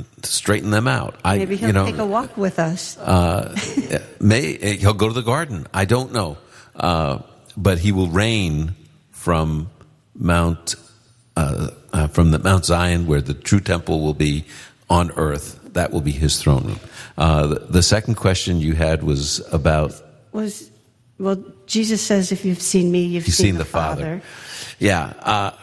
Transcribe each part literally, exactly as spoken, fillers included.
straighten them out. I, Maybe he'll you know, take a walk with us. Uh, may he'll go to the garden. I don't know, uh, but he will reign from Mount uh, uh, from the Mount Zion, where the true temple will be on earth. That will be his throne room. Uh, the, the second question you had was about was well, Jesus says, "If you've seen me, you've, you've seen, seen the, the Father." Father. Yeah, uh,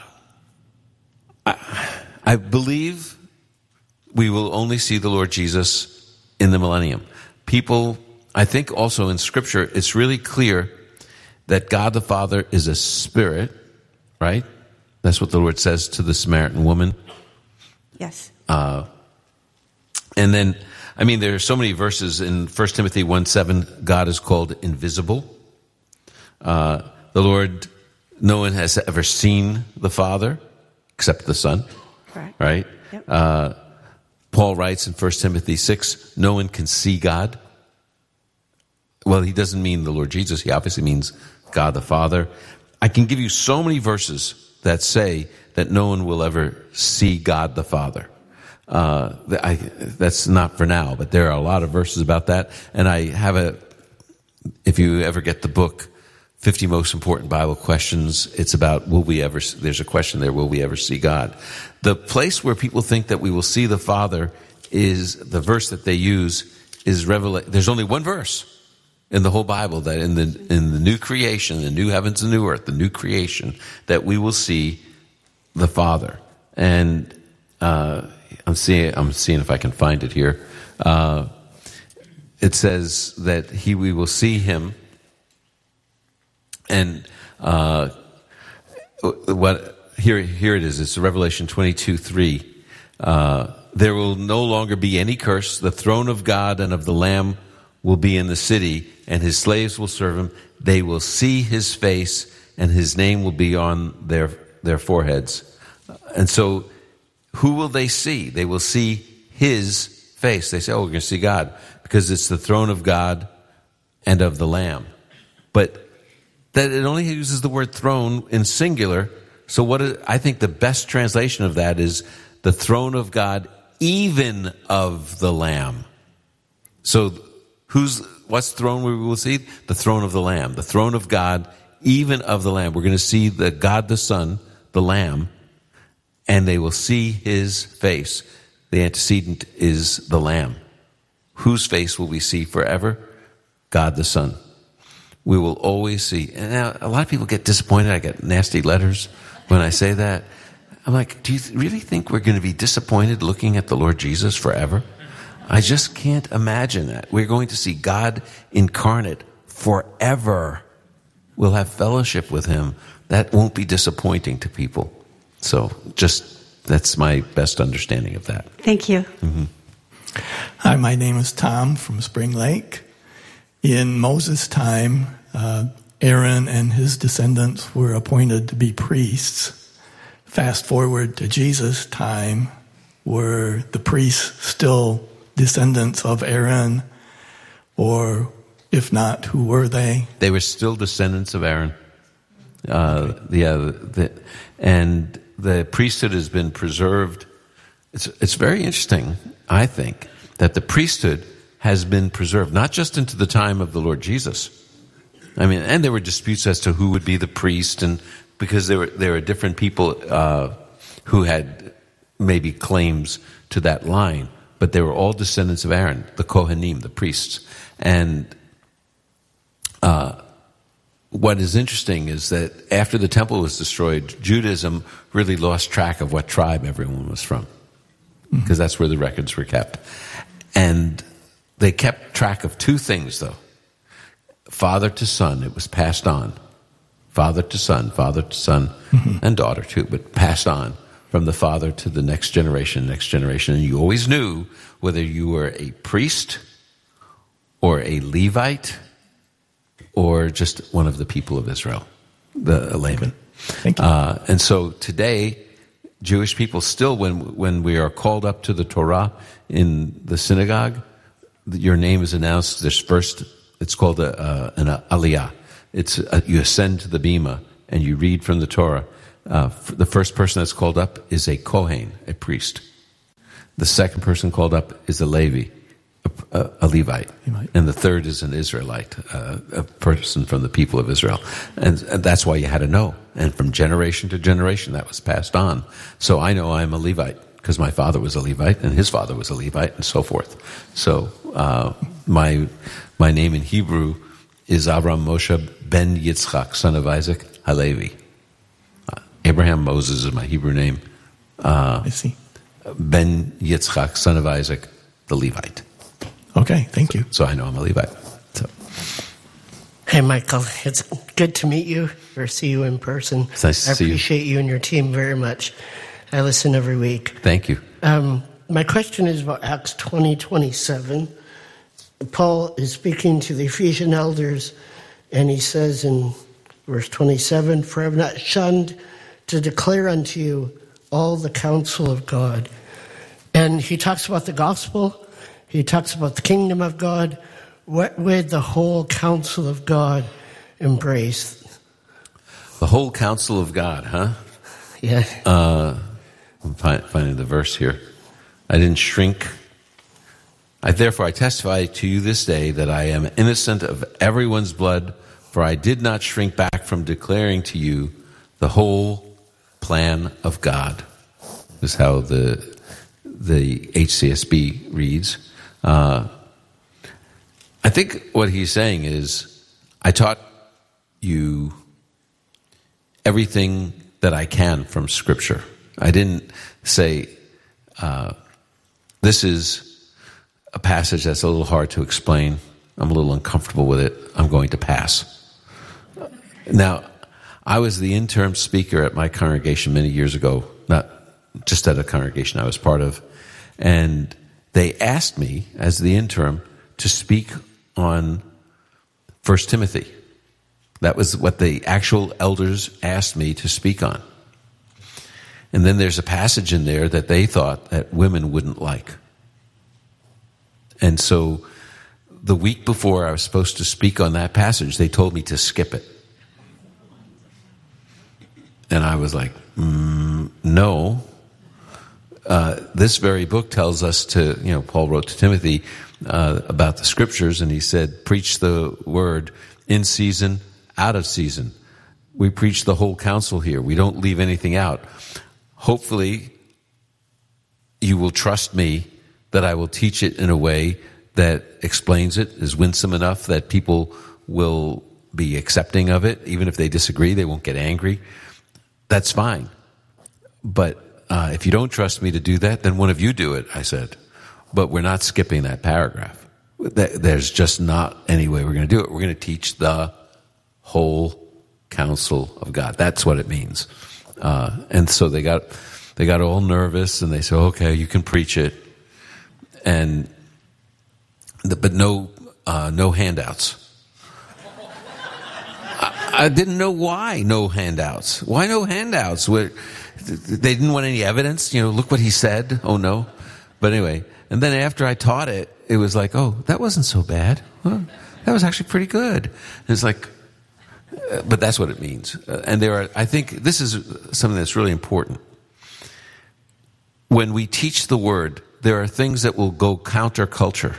I, I believe we will only see the Lord Jesus in the millennium. People, I think also in Scripture, it's really clear that God the Father is a spirit, right? That's what the Lord says to the Samaritan woman. Yes. Uh, and then, I mean, there are so many verses in First Timothy one seven, God is called invisible. Uh, the Lord, no one has ever seen the Father except the Son, Correct. right? Yep. Uh, Paul writes in First Timothy six, no one can see God. Well, he doesn't mean the Lord Jesus. He obviously means God the Father. I can give you so many verses that say that no one will ever see God the Father. Uh, I, that's not for now, but there are a lot of verses about that. And I have a, if you ever get the book, fifty Most Important Bible Questions, it's about, will we ever, there's a question there, will we ever see God? The place where people think that we will see the Father is, the verse that they use is Revelation. There's only one verse in the whole Bible that in the, in the new creation, the new heavens and new earth, the new creation, that we will see the Father. And, uh, I'm seeing, I'm seeing if I can find it here. Uh, it says that he, we will see him. And uh, what here here it is. It's Revelation twenty-two three. Uh, there will no longer be any curse. The throne of God and of the Lamb will be in the city, and his slaves will serve him. They will see his face, and his name will be on their their foreheads. And so, who will they see? They will see his face. They say, "Oh, we're going to see God," because it's the throne of God and of the Lamb. But that it only uses the word throne in singular. So what is, I think the best translation of that is the throne of God, even of the Lamb. So who's, what's throne we will see? The throne of the Lamb. The throne of God, even of the Lamb. We're going to see the God the Son, the Lamb, and they will see his face. The antecedent is the Lamb. Whose face will we see forever? God the Son. We will always see. And now a lot of people get disappointed. I get nasty letters when I say that. I'm like, do you really think we're going to be disappointed looking at the Lord Jesus forever? I just can't imagine that. We're going to see God incarnate forever. We'll have fellowship with him. That won't be disappointing to people. So just, that's my best understanding of that. Thank you. Mm-hmm. Hi, my name is Tom from Spring Lake. In Moses' time, uh, Aaron and his descendants were appointed to be priests. Fast forward to Jesus' time, were the priests still descendants of Aaron? Or if not, who were they? They were still descendants of Aaron. Uh, yeah, the, and the priesthood has been preserved. It's, it's very interesting, I think, that the priesthood has been preserved, not just into the time of the Lord Jesus. I mean, and there were disputes as to who would be the priest, and because there were there were different people uh, who had maybe claims to that line, but they were all descendants of Aaron, the Kohanim, the priests. And uh, what is interesting is that after the temple was destroyed, Judaism really lost track of what tribe everyone was from, because mm-hmm. that's where the records were kept. And they kept track of two things, though. Father to son, it was passed on. Father to son, father to son, mm-hmm. and daughter too, but passed on from the father to the next generation, next generation. And you always knew whether you were a priest or a Levite or just one of the people of Israel, the layman. Thank you. Uh, and so today, Jewish people still, when when we are called up to the Torah in the synagogue, your name is announced. There's first, it's called a, uh, an aliyah. It's a, you ascend to the bima and you read from the Torah. Uh, the first person that's called up is a Kohen, a priest. The second person called up is a Levi, a, a Levite. Levite. And the third is an Israelite, uh, a person from the people of Israel. And, and that's why you had to know. And from generation to generation, that was passed on. So I know I'm a Levite because my father was a Levite and his father was a Levite and so forth. So uh, my my name in Hebrew is Avram Moshe ben Yitzchak, son of Isaac, Halevi. Uh, Abraham Moses is my Hebrew name. Uh, I see. Ben Yitzchak, son of Isaac, the Levite. Okay, thank you. So I know I'm a Levite. So. Hey, Michael. It's good to meet you or see you in person. It's nice to I see you. appreciate you and your team very much. I listen every week. Thank you. Um, my question is about Acts twenty twenty-seven. Paul is speaking to the Ephesian elders, and he says in verse twenty-seven, "For I have not shunned to declare unto you all the counsel of God." And he talks about the gospel. He talks about the kingdom of God. What would the whole counsel of God embrace? The whole counsel of God, huh? Yeah. Uh, I'm find, finding the verse here. I didn't shrink. I, therefore, I testify to you this day that I am innocent of everyone's blood, for I did not shrink back from declaring to you the whole plan of God. This is how the the H C S B reads. Uh, I think what he's saying is, I taught you everything that I can from Scripture. I didn't say, uh, this is a passage that's a little hard to explain. I'm a little uncomfortable with it. I'm going to pass. Now, I was the interim speaker at my congregation many years ago, not just at a congregation I was part of, and they asked me, as the interim, to speak on First Timothy. That was what the actual elders asked me to speak on. And then there's a passage in there that they thought that women wouldn't like. And so the week before I was supposed to speak on that passage, they told me to skip it. And I was like, mm, no. Uh, this very book tells us to, you know, Paul wrote to Timothy uh, about the Scriptures, and he said, preach the word in season, out of season. We preach the whole counsel here. We don't leave anything out. Hopefully, you will trust me that I will teach it in a way that explains it, is winsome enough that people will be accepting of it. Even if they disagree, they won't get angry. That's fine. But uh, if you don't trust me to do that, then one of you do it, I said. But we're not skipping that paragraph. There's just not any way we're going to do it. We're going to teach the whole counsel of God. That's what it means. Uh, and so they got they got all nervous, and they said, okay, you can preach it. And the, but no uh, no handouts. I, I didn't know why no handouts. Why no handouts? Where, they didn't want any evidence. You know, look what he said. Oh no. But anyway, and then after I taught it, it was like, oh, that wasn't so bad. Huh? That was actually pretty good. And it's like, uh, but that's what it means. Uh, and there are, I think this is something that's really important. When we teach the word, there are things that will go counterculture.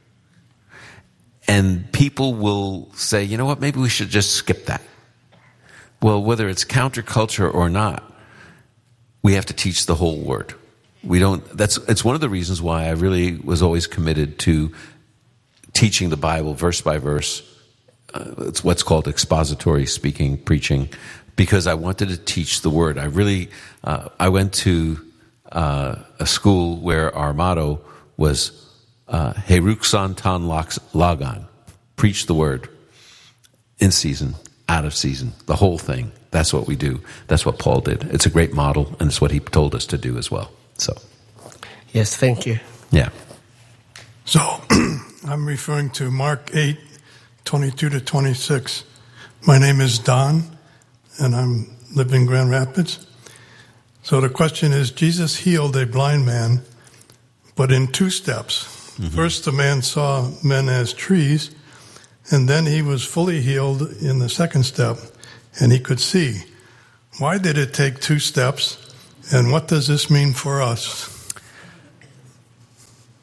And people will say, you know what, maybe we should just skip that. Well, whether it's counterculture or not, we have to teach the whole word. We don't, that's, it's one of the reasons why I really was always committed to teaching the Bible verse by verse. Uh, it's what's called expository speaking, preaching, because I wanted to teach the word. I really, uh, I went to uh, a school where our motto was uh, Heruxon Ton Lagan, preach the word in season, out of season, the whole thing. That's what we do. That's what Paul did. It's a great model, and it's what he told us to do as well. So, Yes, thank you. yeah. So I'm referring to Mark eight, twenty-two to twenty-six. My name is Don, and I'm live in Grand Rapids. So the question is, Jesus healed a blind man, but in two steps. Mm-hmm. First, the man saw men as trees, and then he was fully healed in the second step, and he could see. Why did it take two steps, and what does this mean for us?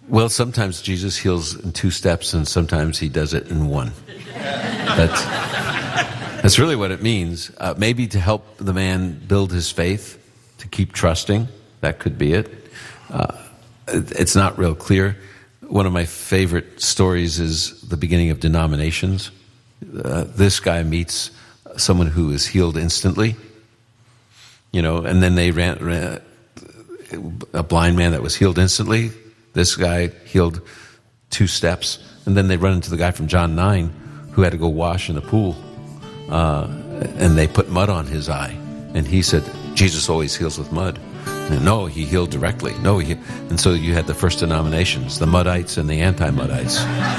Well, sometimes Jesus heals in two steps, and sometimes he does it in one. That's, that's really what it means. Uh, maybe to help the man build his faith, to keep trusting. That could be it. Uh, it it's not real clear. One of my favorite stories is the beginning of denominations. Uh, this guy meets someone who is healed instantly, you know, and then they ran, ran a blind man that was healed instantly. This guy healed two steps, and then they run into the guy from John nine who had to go wash in the pool, uh, and they put mud on his eye, and he said, Jesus always heals with mud. And no, he healed directly. No, he, and so you had the first denominations, the Muddites and the anti-Muddites.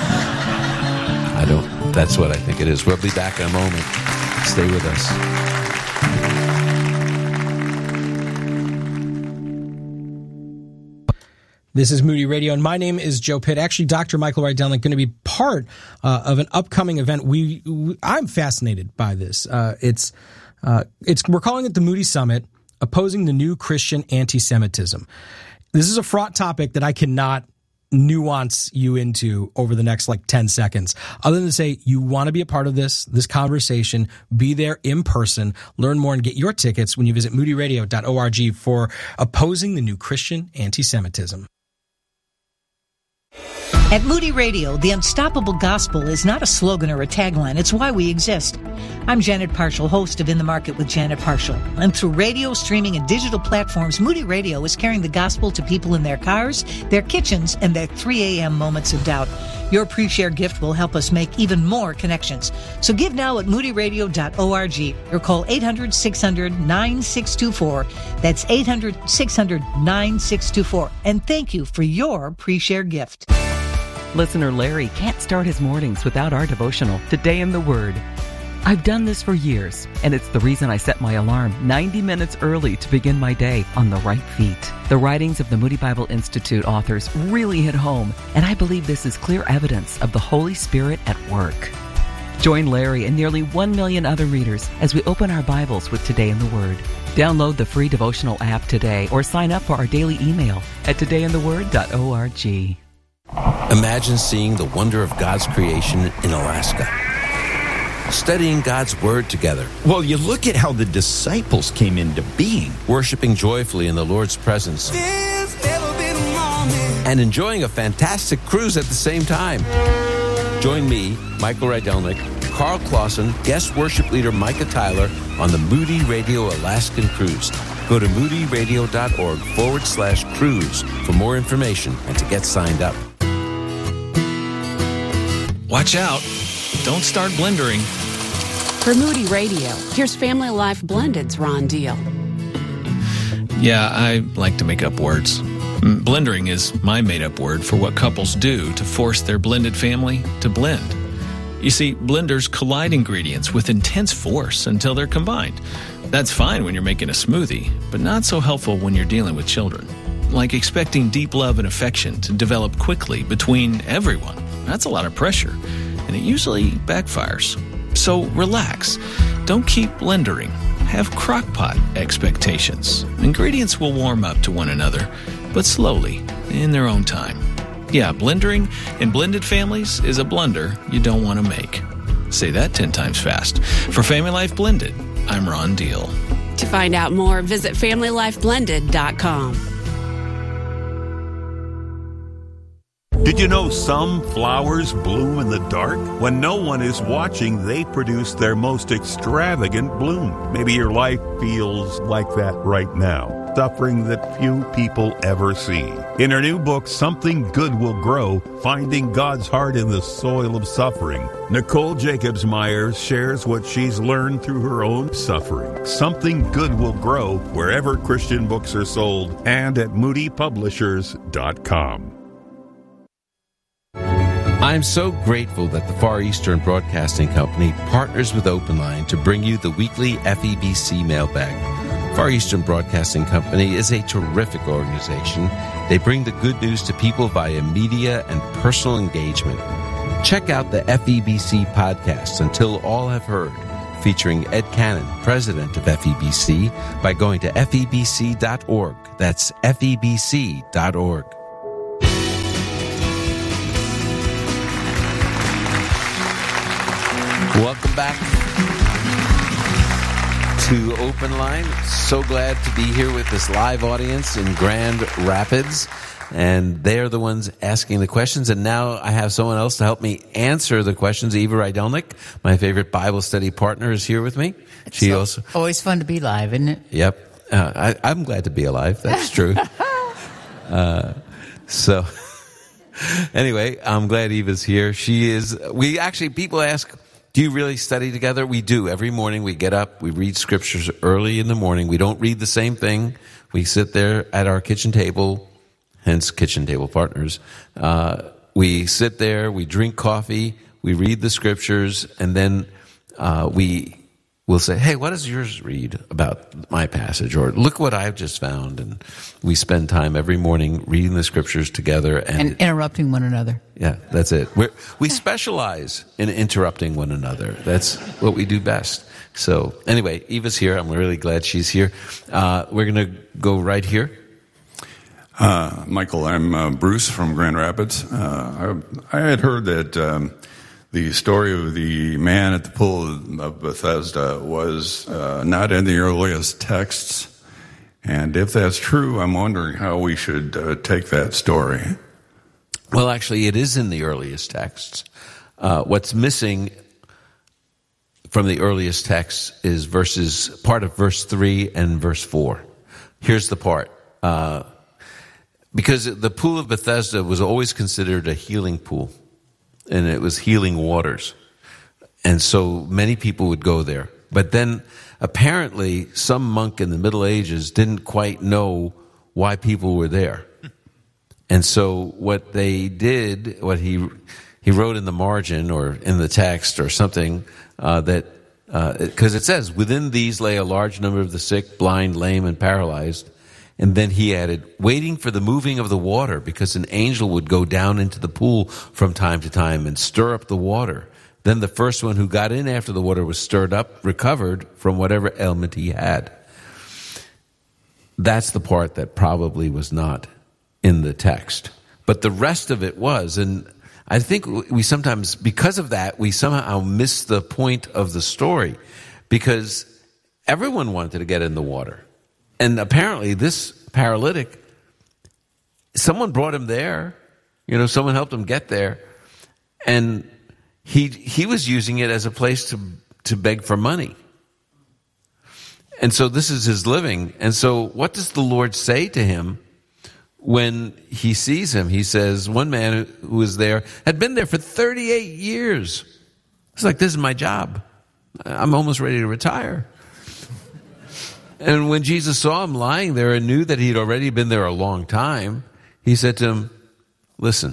I don't, that's what I think it is. We'll be back in a moment. Stay with us. This is Moody Radio, and my name is Joe Pitt. Actually, Doctor Michael Rydelnik going to be part uh, of an upcoming event. We, we I'm fascinated by this. Uh, it's uh, it's we're calling it the Moody Summit, Opposing the New Christian Anti-Semitism. This is a fraught topic that I cannot nuance you into over the next like ten seconds, other than to say you want to be a part of this, this conversation, be there in person, learn more and get your tickets when you visit moody radio dot org for Opposing the New Christian Anti-Semitism. At Moody Radio, the unstoppable gospel is not a slogan or a tagline. It's why we exist. I'm Janet Parshall, host of In the Market with Janet Parshall. And through radio, streaming, and digital platforms, Moody Radio is carrying the gospel to people in their cars, their kitchens, and their three a.m. moments of doubt. Your pre-share gift will help us make even more connections. So give now at moody radio dot org or call eight hundred, six hundred, nine six two four. That's eight hundred, six hundred, nine six two four. And thank you for your pre-share gift. Listener Larry can't start his mornings without our devotional, Today in the Word. I've done this for years, and it's the reason I set my alarm ninety minutes early to begin my day on the right feet. The writings of the Moody Bible Institute authors really hit home, and I believe this is clear evidence of the Holy Spirit at work. Join Larry and nearly one million other readers as we open our Bibles with Today in the Word. Download the free devotional app today or sign up for our daily email at today in the word dot org. Imagine seeing the wonder of God's creation in Alaska. Studying God's Word together. Well, you look at how the disciples came into being. Worshiping joyfully in the Lord's presence. And enjoying a fantastic cruise at the same time. Join me, Michael Rydelnik, Carl Clausen, guest worship leader Micah Tyler on the Moody Radio Alaskan Cruise. Go to moody radio dot org forward slash cruise for more information and to get signed up. Watch out. Don't start blendering. For Moody Radio, here's Family Life Blended's Ron Deal. Yeah, I like to make up words. Blendering is my made-up word for what couples do to force their blended family to blend. You see, blenders collide ingredients with intense force until they're combined. That's fine when you're making a smoothie, but not so helpful when you're dealing with children. Like expecting deep love and affection to develop quickly between everyone. That's a lot of pressure, and it usually backfires. So relax. Don't keep blendering. Have crock-pot expectations. Ingredients will warm up to one another, but slowly, in their own time. Yeah, blendering in blended families is a blunder you don't want to make. Say that ten times fast. For Family Life Blended, I'm Ron Deal. To find out more, visit family life blended dot com. Did you know some flowers bloom in the dark? When no one is watching, they produce their most extravagant bloom. Maybe your life feels like that right now. Suffering that few people ever see. In her new book, Something Good Will Grow, Finding God's Heart in the Soil of Suffering, Nicole Jacobs Myers shares what she's learned through her own suffering. Something Good Will Grow wherever Christian books are sold and at moody publishers dot com. I'm so grateful that the Far Eastern Broadcasting Company partners with OpenLine to bring you the weekly F E B C mailbag. Far Eastern Broadcasting Company is a terrific organization. They bring the good news to people via media and personal engagement. Check out the F E B C podcast, Until All Have Heard, featuring Ed Cannon, president of F E B C, by going to F E B C dot org. That's F E B C dot org. Welcome back to Open Line. So glad to be here with this live audience in Grand Rapids. And they're the ones asking the questions. And now I have someone else to help me answer the questions. Eva Rydelnik, my favorite Bible study partner, is here with me. It's she so, also always fun to be live, isn't it? Yep. Uh, I, I'm glad to be alive. That's true. uh, so anyway, I'm glad Eva's here. She is, we actually, people ask, do you really study together? We do. Every morning we get up, we read scriptures early in the morning. We don't read the same thing. We sit there at our kitchen table, hence kitchen table partners. Uh, we sit there, we drink coffee, we read the scriptures, and then uh, we will say, hey, what does yours read about my passage? Or look what I've just found. And we spend time every morning reading the scriptures together. And, and interrupting one another. Yeah, that's it. We're, we specialize in interrupting one another. That's what we do best. So anyway, Eva's here. I'm really glad she's here. Uh, we're going to go right here. Uh, Michael, I'm uh, Bruce from Grand Rapids. Uh, I, I had heard that um, the story of the man at the pool of Bethesda was uh, not in the earliest texts. And if that's true, I'm wondering how we should uh, take that story. Well, actually, it is in the earliest texts. Uh, what's missing from the earliest texts is verses, part of verse three and verse four. Here's the part. Uh, Because the pool of Bethesda was always considered a healing pool, and it was healing waters. And so many people would go there. But then apparently some monk in the Middle Ages didn't quite know why people were there. And so what they did, what he he wrote in the margin or in the text or something, uh, that, because uh, it says, within these lay a large number of the sick, blind, lame, and paralyzed. And then he added, waiting for the moving of the water, because an angel would go down into the pool from time to time and stir up the water. Then the first one who got in after the water was stirred up, recovered from whatever ailment he had. That's the part that probably was not in the text. But the rest of it was. And I think we sometimes, because of that, we somehow miss the point of the story. Because everyone wanted to get in the water. And apparently this paralytic, someone brought him there. You know, someone helped him get there. And he he was using it as a place to to beg for money. And so this is his living. And so what does the Lord say to him when he sees him? He says, one man who was there had been there for thirty-eight years. It's like, this is my job. I'm almost ready to retire. And when Jesus saw him lying there and knew that he'd already been there a long time, he said to him, listen,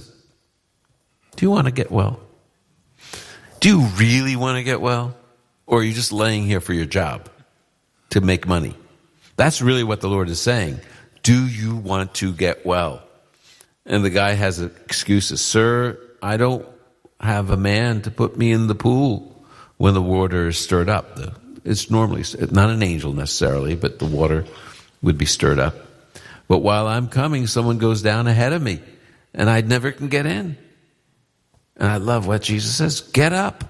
do you want to get well? Do you really want to get well? Or are you just laying here for your job to make money? That's really what the Lord is saying. Do you want to get well? And the guy has excuses. Sir, I don't have a man to put me in the pool when the water is stirred up. The It's normally not an angel necessarily, but the water would be stirred up. But while I'm coming, someone goes down ahead of me, and I never can get in. And I love what Jesus says. Get up.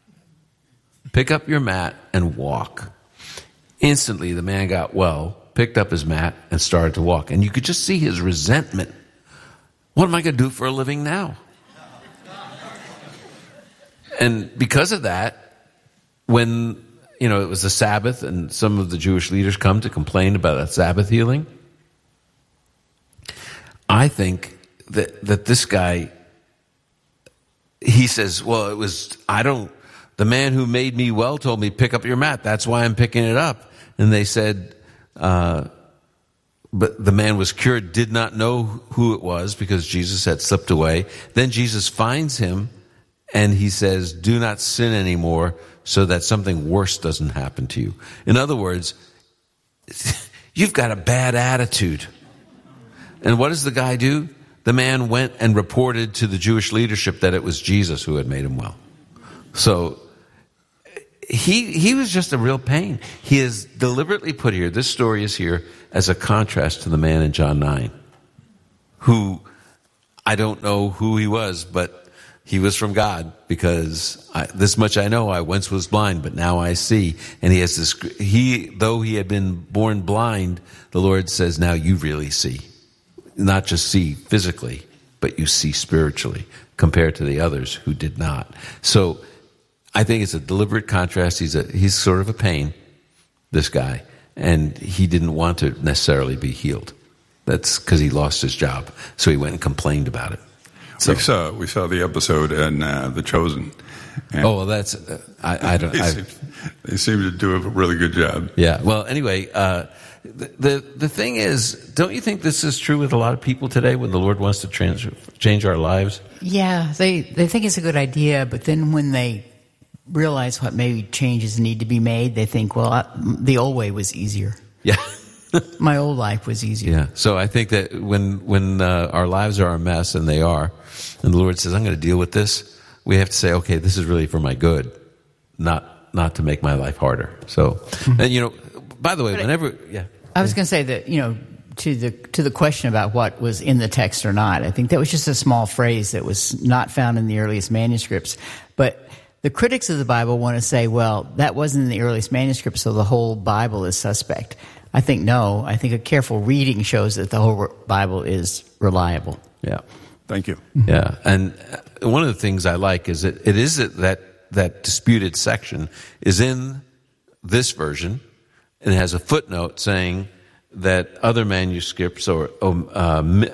Pick up your mat and walk. Instantly, the man got well, picked up his mat, and started to walk. And you could just see his resentment. What am I going to do for a living now? And because of that, when you know, it was the Sabbath, and some of the Jewish leaders come to complain about that Sabbath healing. I think that that this guy, he says, well, it was, I don't, the man who made me well told me, pick up your mat. That's why I'm picking it up. And they said, uh, but the man was cured, did not know who it was because Jesus had slipped away. Then Jesus finds him, and he says, do not sin anymore, so that something worse doesn't happen to you. In other words, you've got a bad attitude. And what does the guy do? The man went and reported to the Jewish leadership that it was Jesus who had made him well. So he he was just a real pain. He is deliberately put here, this story is here as a contrast to the man in John nine, who I don't know who he was, but he was from God, because I, this much I know, I once was blind, but now I see. And he has this, he, though he had been born blind, the Lord says, now you really see. Not just see physically, but you see spiritually, compared to the others who did not. So I think it's a deliberate contrast. He's a, he's sort of a pain, this guy, and he didn't want to necessarily be healed. That's because he lost his job. So he went and complained about it. So, we saw we saw the episode in uh, The Chosen. And oh well, that's uh, I, I don't. They, I, seem, they seem to do a really good job. Yeah. Well, anyway, uh, the, the the thing is, don't you think this is true with a lot of people today? When the Lord wants to trans- change our lives. Yeah, they they think it's a good idea, but then when they realize what maybe changes need to be made, they think, well, I, the old way was easier. Yeah. My old life was easier. Yeah. So I think that when when uh, our lives are a mess, and they are, and the Lord says, I'm going to deal with this, we have to say, okay, this is really for my good, not not to make my life harder. So, mm-hmm. and you know, by the way, but whenever, I, yeah. I was going to say that, you know, to the to the question about what was in the text or not, I think that was just a small phrase that was not found in the earliest manuscripts. But the critics of the Bible want to say, well, that wasn't in the earliest manuscript, so the whole Bible is suspect. I think no. I think a careful reading shows that the whole Bible is reliable. Yeah. Thank you. Yeah. And one of the things I like is that it is that that disputed section is in this version, and it has a footnote saying that other manuscripts or uh,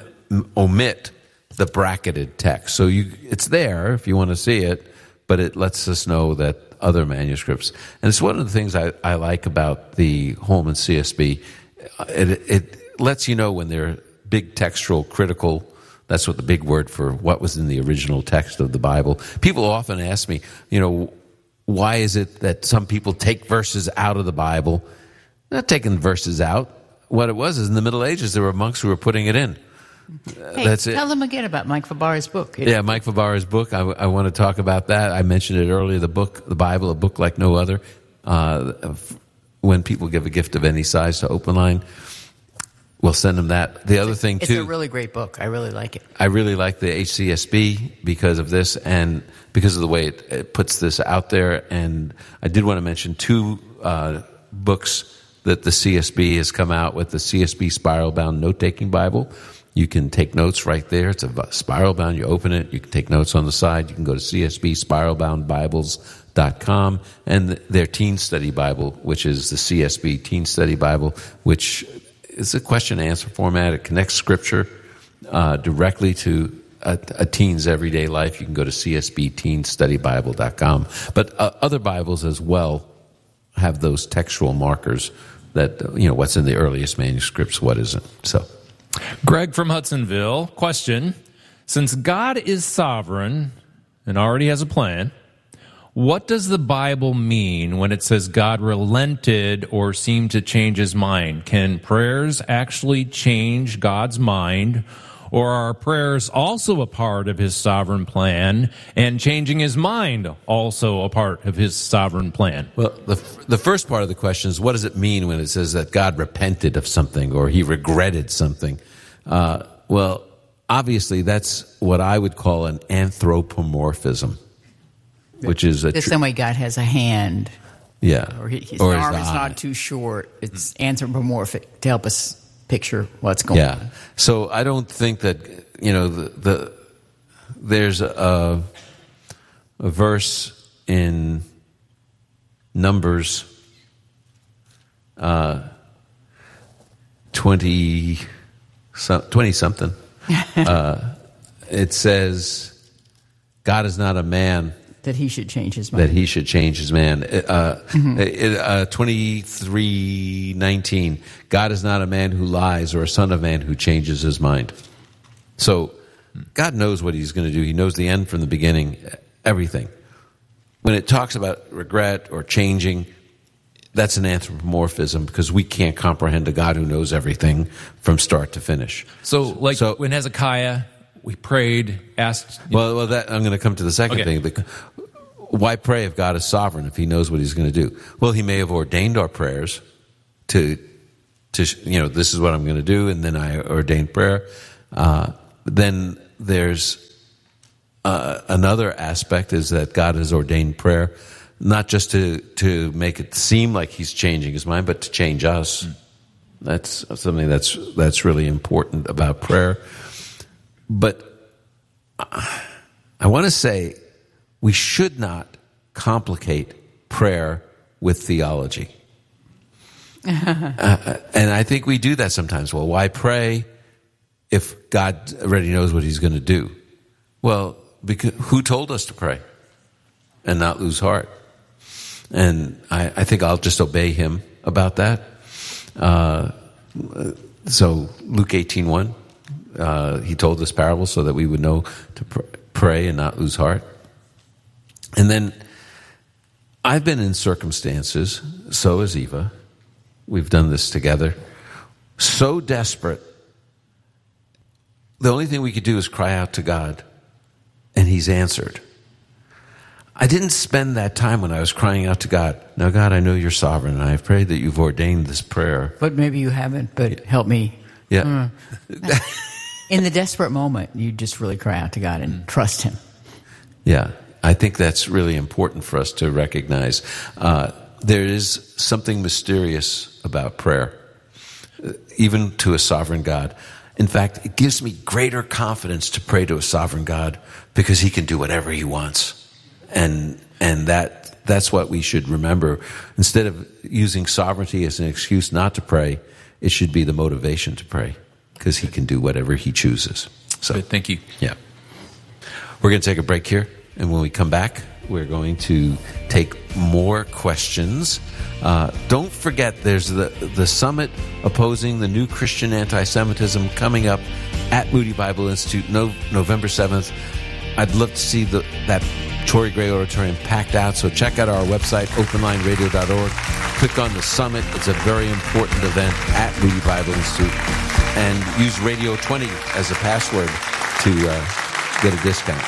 omit the bracketed text. So you, it's there if you want to see it, but it lets us know that other manuscripts. And it's one of the things I, I like about the Holman C S B. It, it lets you know when they're big textual critical. That's what the big word for what was in the original text of the Bible. People often ask me, you know, why is it that some people take verses out of the Bible? They're not taking verses out. What it was is in the Middle Ages, there were monks who were putting it in. Hey, That's it. Tell them again about Mike Fabara's book. Yeah, Mike Fabara's book. I, I want to talk about that. I mentioned it earlier. The book, the Bible, a book like no other. Uh, when people give a gift of any size to Open Line, we'll send them that. The other thing it's too. It's a really great book. I really like it. I really like the H C S B because of this and because of the way it, it puts this out there. And I did want to mention two uh, books that the C S B has come out with: the C S B Spiral Bound Note Taking Bible. You can take notes right there. It's a spiral bound. You open it. You can take notes on the side. You can go to C S B spiral bound bibles dot com and their Teen Study Bible, which is the C S B Teen Study Bible, which is a question and answer format. It connects Scripture uh, directly to a, a teen's everyday life. You can go to C S B teen study bible dot com. But uh, other Bibles as well have those textual markers that, you know, what's in the earliest manuscripts, what isn't. So. Greg from Hudsonville, question. Since God is sovereign and already has a plan, what does the Bible mean when it says God relented or seemed to change his mind? Can prayers actually change God's mind, or are prayers also a part of his sovereign plan and changing his mind also a part of his sovereign plan? Well, the the first part of the question is, what does it mean when it says that God repented of something or he regretted something? Uh, well, obviously that's what I would call an anthropomorphism, which is a... The tr- same way God has a hand. Yeah. Or his or arm his is eye. not too short. It's anthropomorphic to help us picture what's going yeah. on. Yeah. So I don't think that, you know, the, the there's a, a verse in Numbers uh, twenty, twenty something. uh, it says, God is not a man that he should change his mind. That he should change his man. Uh, Mhm. uh, twenty-three nineteen. God is not a man who lies or a son of man who changes his mind. So God knows what he's going to do. He knows the end from the beginning, everything. When it talks about regret or changing, that's an anthropomorphism because we can't comprehend a God who knows everything from start to finish. So, like So- when Hezekiah, we prayed, asked. Well, well, that, I'm going to come to the second Okay. thing. The, why pray if God is sovereign, if he knows what he's going to do? Well, he may have ordained our prayers to, to you know, this is what I'm going to do, and then I ordained prayer. Uh, then there's uh, another aspect is that God has ordained prayer not just to, to make it seem like he's changing his mind, but to change us. Mm. That's something that's that's really important about prayer. But I want to say we should not complicate prayer with theology. uh, and I think we do that sometimes. Well, why pray if God already knows what he's going to do? Well, because who told us to pray and not lose heart? And I, I think I'll just obey him about that. Uh, so Luke eighteen one, uh, he told this parable so that we would know to pr- pray and not lose heart. And then I've been in circumstances, so has Eva, we've done this together, so desperate, the only thing we could do is cry out to God, and he's answered. I didn't spend that time when I was crying out to God. Now, God, I know you're sovereign, and I pray that you've ordained this prayer. But maybe you haven't, but help me. Yeah. Mm. In the desperate moment, you just really cry out to God and trust him. Yeah, I think that's really important for us to recognize. Uh, there is something mysterious about prayer, even to a sovereign God. In fact, it gives me greater confidence to pray to a sovereign God because he can do whatever he wants. And and that that's what we should remember. Instead of using sovereignty as an excuse not to pray, it should be the motivation to pray because he can do whatever he chooses. So good, thank you. Yeah. We're going to take a break here, and when we come back, we're going to take more questions. Uh, don't forget, there's the the summit opposing the new Christian anti-Semitism coming up at Moody Bible Institute, no, November seventh. I'd love to see the, that Torrey Gray Auditorium packed out, so check out our website, open line radio dot org. Click on the summit. It's a very important event at Moody Bible Institute. And use Radio twenty as a password to uh, get a discount.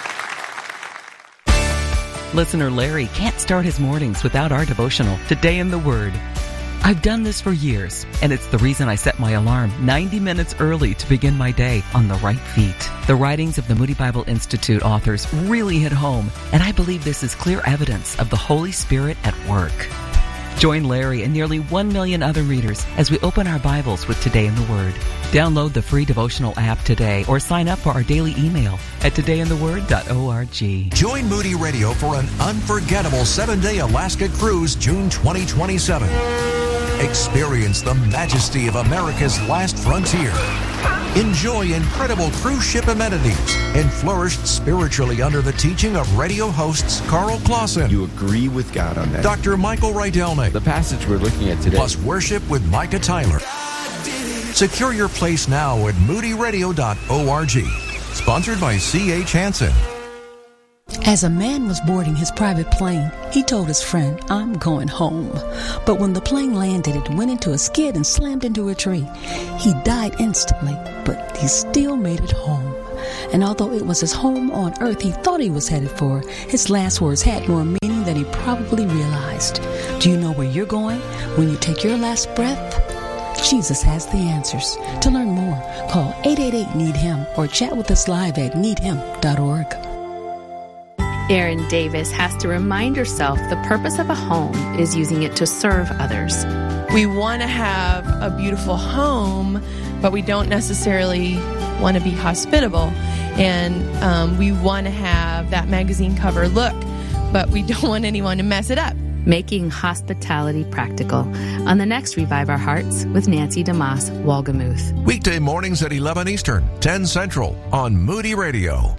Listener Larry can't start his mornings without our devotional, Today in the Word. I've done this for years, and it's the reason I set my alarm ninety minutes early to begin my day on the right feet. The writings of the Moody Bible Institute authors really hit home, and I believe this is clear evidence of the Holy Spirit at work. Join Larry and nearly one million other readers as we open our Bibles with Today in the Word. Download the free devotional app today or sign up for our daily email at today in the word dot org. Join Moody Radio for an unforgettable seven-day Alaska cruise June twenty twenty-seven. Experience the majesty of America's last frontier. Enjoy incredible cruise ship amenities and flourish spiritually under the teaching of radio hosts Carl Clausen. You agree with God on that? Doctor Michael Rydelnik. The passage we're looking at today. Plus worship with Micah Tyler. Secure your place now at moody radio dot org. Sponsored by C H Hansen. As a man was boarding his private plane, he told his friend, "I'm going home." But when the plane landed, it went into a skid and slammed into a tree. He died instantly, but he still made it home. And although it was his home on earth he thought he was headed for, his last words had more meaning than he probably realized. Do you know where you're going when you take your last breath? Jesus has the answers. To learn more, call eight eight eight, need him or chat with us live at need him dot org. Erin Davis has to remind herself the purpose of a home is using it to serve others. We want to have a beautiful home, but we don't necessarily want to be hospitable. And um, we want to have that magazine cover look, but we don't want anyone to mess it up. Making hospitality practical on the next Revive Our Hearts with Nancy DeMoss Walgamuth. Weekday mornings at eleven Eastern, ten Central on Moody Radio.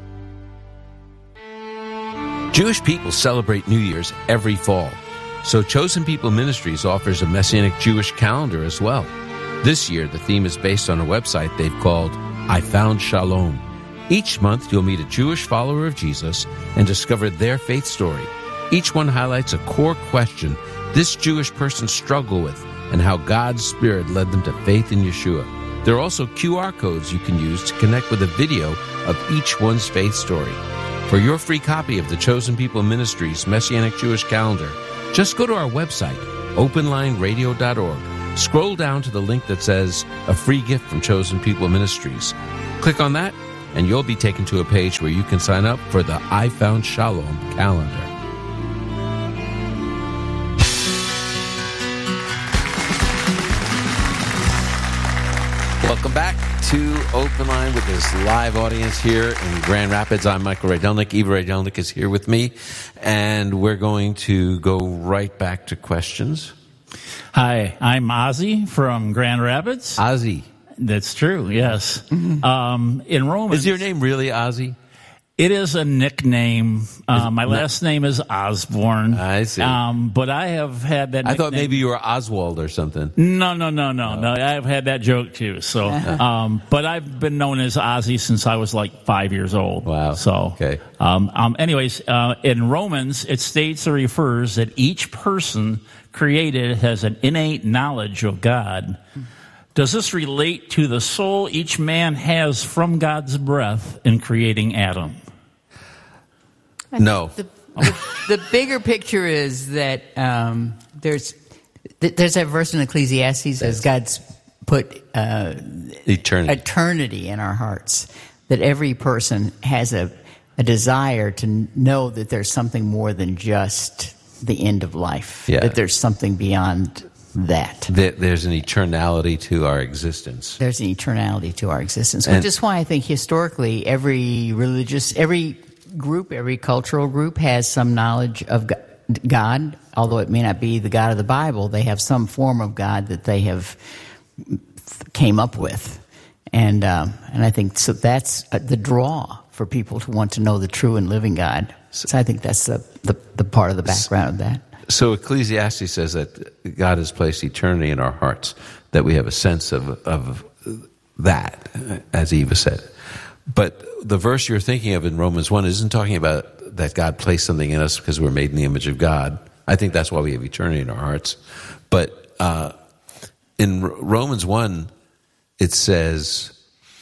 Jewish people celebrate New Year's every fall, so Chosen People Ministries offers a Messianic Jewish calendar as well. This year, the theme is based on a website they've called I Found Shalom. Each month, you'll meet a Jewish follower of Jesus and discover their faith story. Each one highlights a core question this Jewish person struggled with and how God's Spirit led them to faith in Yeshua. There are also Q R codes you can use to connect with a video of each one's faith story. For your free copy of the Chosen People Ministries Messianic Jewish Calendar, just go to our website, open line radio dot org. Scroll down to the link that says, A Free Gift from Chosen People Ministries. Click on that, and you'll be taken to a page where you can sign up for the I Found Shalom calendar. Welcome back to Open Line with this live audience here in Grand Rapids. I'm Michael Rydelnik. Eva Rydelnik is here with me, and we're going to go right back to questions. Hi, I'm Ozzy from Grand Rapids. Ozzy. That's true, yes. Mm-hmm. Um, in Romans... Is your name really Ozzy? It is a nickname. Uh, my last name is Osborne. I see. Um, but I have had that nickname. I thought maybe you were Oswald or something. No, no, no, no, no. I've had that joke too. So, um, but I've been known as Ozzy since I was like five years old. Wow. So, okay. Um, um, anyways, uh, in Romans, it states or refers that each person created has an innate knowledge of God. Does this relate to the soul each man has from God's breath in creating Adam? No. The, the, the bigger picture is that um, there's there's that verse in Ecclesiastes as God's put uh, eternity. eternity in our hearts, that every person has a, a desire to know that there's something more than just the end of life, yeah. that there's something beyond that. There's an eternality to our existence. There's an eternality to our existence, and, which is why I think historically every religious, every group, every cultural group has some knowledge of God, although it may not be the God of the Bible. They have some form of God that they have came up with, and um, and I think so. That's the draw for people to want to know the true and living God. So I think that's the the, the part of the background of that. So Ecclesiastes says that God has placed eternity in our hearts, that we have a sense of of that, as Eva said. But the verse you're thinking of in Romans one isn't talking about that God placed something in us because we're made in the image of God. I think that's why we have eternity in our hearts. But uh, in Romans one, it says,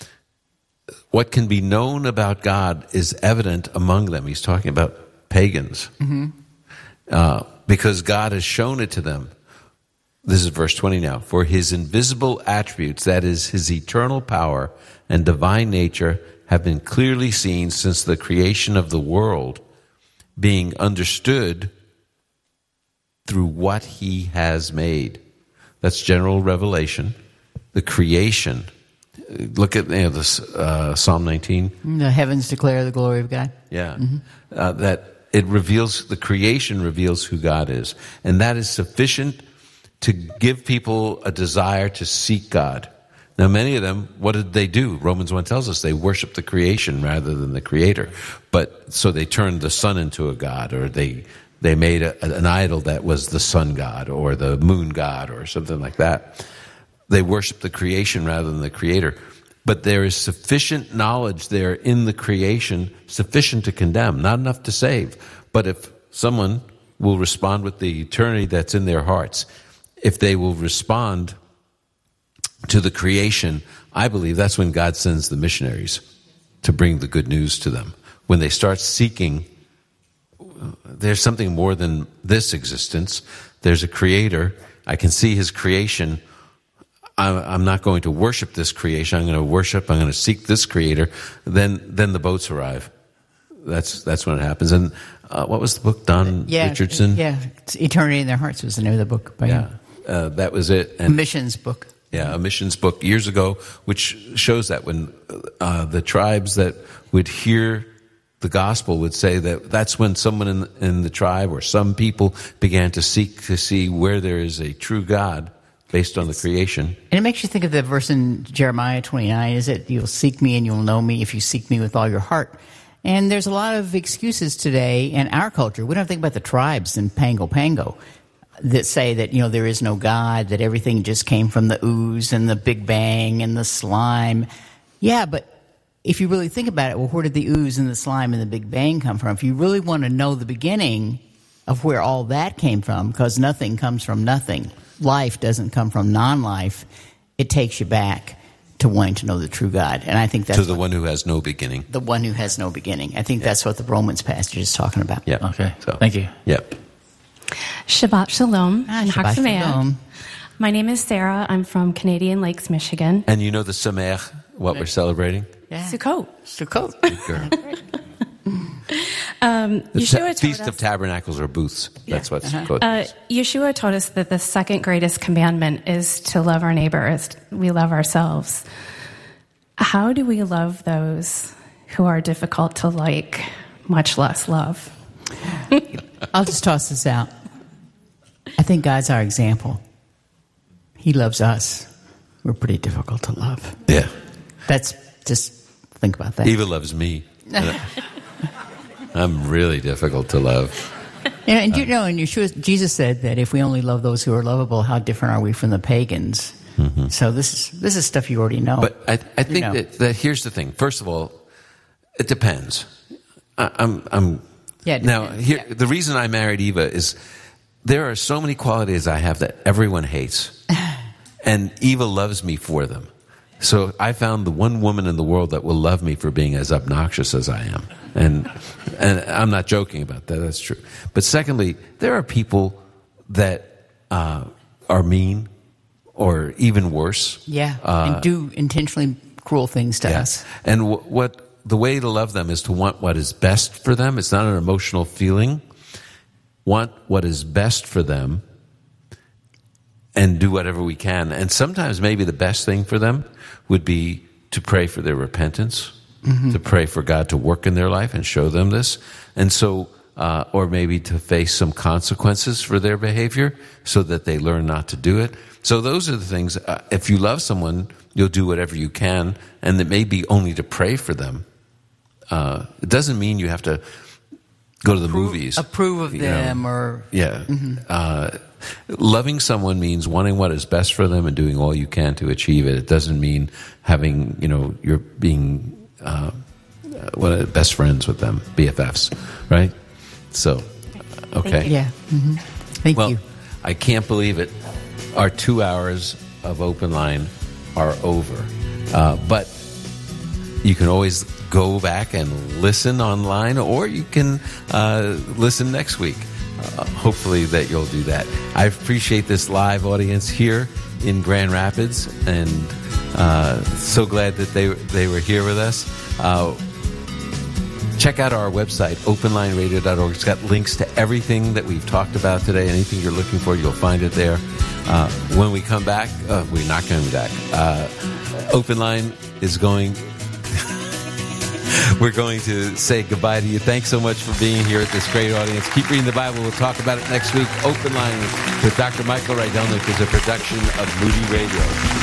what can be known about God is evident among them. He's talking about pagans. Mm-hmm. Uh, because God has shown it to them. This is verse twenty now. For his invisible attributes, that is, his eternal power and divine nature, have been clearly seen since the creation of the world, being understood through what he has made. That's general revelation. The creation. Look at you know, this, uh, Psalm nineteen. The heavens declare the glory of God. Yeah. Mm-hmm. Uh, that it reveals, the creation reveals who God is. And that is sufficient to give people a desire to seek God. Now, many of them, what did they do? Romans one tells us they worship the creation rather than the creator. But so they turned the sun into a god, or they they made a, an idol that was the sun god or the moon god or something like that. They worship the creation rather than the creator. But there is sufficient knowledge there in the creation, sufficient to condemn, not enough to save. But if someone will respond with the eternity that's in their hearts, if they will respond to the creation, I believe that's when God sends the missionaries to bring the good news to them. When they start seeking, there's something more than this existence. There's a creator. I can see his creation. I'm not going to worship this creation. I'm going to worship, I'm going to seek this creator. Then then the boats arrive. That's that's when it happens. And uh, what was the book, Don yeah, Richardson? Yeah, Eternity in Their Hearts was the name of the book. By yeah, him. Uh, that was it. And, a missions book. Yeah, a missions book years ago, which shows that when uh, the tribes that would hear the gospel would say that that's when someone in, in the tribe or some people began to seek to see where there is a true God based on the creation. And it makes you think of the verse in Jeremiah twenty-nine, is it, you'll seek me and you'll know me if you seek me with all your heart. And there's a lot of excuses today in our culture. We don't think about the tribes in Pango Pango that say that, you know, there is no God, that everything just came from the ooze and the Big Bang and the slime. Yeah, but if you really think about it, well, where did the ooze and the slime and the Big Bang come from? If you really want to know the beginning of where all that came from, because nothing comes from nothing, life doesn't come from non-life, it takes you back to wanting to know the true God. And I think that's... To the one who has no beginning. The one who has no beginning. I think yeah. that's what the Romans passage is talking about. Yeah. Okay. So, thank you. Yep. Shabbat Shalom. Ah, Shabbat Shalom. My name is Sarah. I'm from Canadian Lakes, Michigan. And you know the Sameach, what we're celebrating? Yeah. Sukkot. Sukkot. um, The Yeshua ta- told Feast us, of Tabernacles or booths. That's what's uh-huh. called. uh, Yeshua told us that the second greatest commandment is to love our neighbor as we love ourselves. How do we love those who are difficult to like, much less love? I'll just toss this out. I think God's our example. He loves us. We're pretty difficult to love. Yeah. That's just think about that. Eva loves me. I'm really difficult to love. Yeah, and you know, and Yeshua, Jesus said that if we only love those who are lovable, how different are we from the pagans? Mm-hmm. So this is this is stuff you already know. But I, I think You know. that, that here's the thing. First of all, it depends. I, I'm, I'm. Yeah, it now depends. here, the reason I married Eva is there are so many qualities I have that everyone hates, and Eva loves me for them. So I found the one woman in the world that will love me for being as obnoxious as I am. And and I'm not joking about that. That's true. But secondly, there are people that uh, are mean or even worse. Yeah, Uh, and do intentionally cruel things to yeah. us. And w- what the way to love them is to want what is best for them. It's not an emotional feeling. Want what is best for them and do whatever we can. And sometimes maybe the best thing for them would be to pray for their repentance, Mm-hmm. to pray for God to work in their life and show them this. And so, uh, or maybe to face some consequences for their behavior so that they learn not to do it. So those are the things. Uh, if you love someone, you'll do whatever you can, and it may be only to pray for them. Uh, it doesn't mean you have to go to the Approve- movies. approve of you know. them or- Yeah. Mhm. Uh, loving someone means wanting what is best for them and doing all you can to achieve it. It doesn't mean having, you know, you're being uh, what are best friends with them, B F Fs, right? So, okay. Yeah. Mm-hmm. Thank well, you. I can't believe it. Our two hours of open line are over. Uh, but you can always go back and listen online, or you can uh, listen next week. Uh, hopefully that you'll do that. I appreciate this live audience here in Grand Rapids, and uh, so glad that they they were here with us. Uh, check out our website, open line radio dot org. It's got links to everything that we've talked about today. Anything you're looking for, you'll find it there. Uh, when we come back, uh, we're not coming back. Uh, Open Line is going... We're going to say goodbye to you. Thanks so much for being here at this great audience. Keep reading the Bible. We'll talk about it next week. Open Line with Doctor Michael Rydelnik is a production of Moody Radio.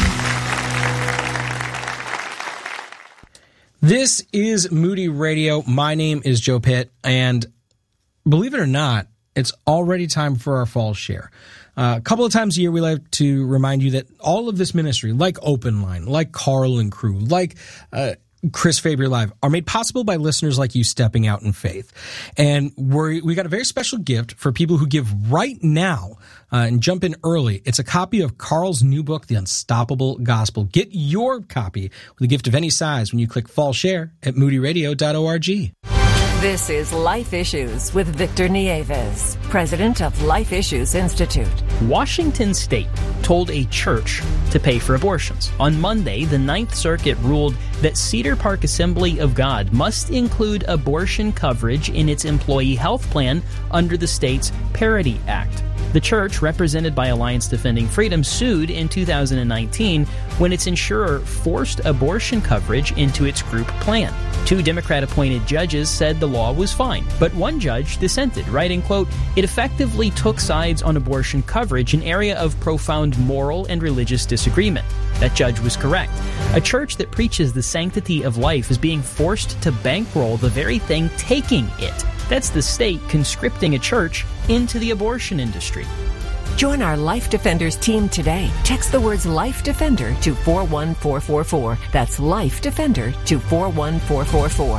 This is Moody Radio. My name is Joe Pitt, and believe it or not, it's already time for our fall share. Uh, a couple of times a year, we like to remind you that all of this ministry, like Open Line, like Carl and Crew, like uh, Chris Fabian Live, are made possible by listeners like you stepping out in faith. And we're, we got a very special gift for people who give right now uh, and jump in early. It's a copy of Carl's new book, The Unstoppable Gospel. Get your copy with a gift of any size when you click Fall Share at moody radio dot org. This is Life Issues with Victor Nieves, president of Life Issues Institute. Washington State told a church to pay for abortions. On Monday, the Ninth Circuit ruled that Cedar Park Assembly of God must include abortion coverage in its employee health plan under the state's Parity Act. The church, represented by Alliance Defending Freedom, sued in two thousand nineteen when its insurer forced abortion coverage into its group plan. Two Democrat-appointed judges said the law was fine, but one judge dissented, writing, quote, "It effectively took sides on abortion coverage, an area of profound moral and religious disagreement." That judge was correct. A church that preaches the sanctity of life is being forced to bankroll the very thing taking it. That's the state conscripting a church into the abortion industry. Join our Life Defenders team today. Text the words Life Defender to four one four four four. That's Life Defender to four one four four four.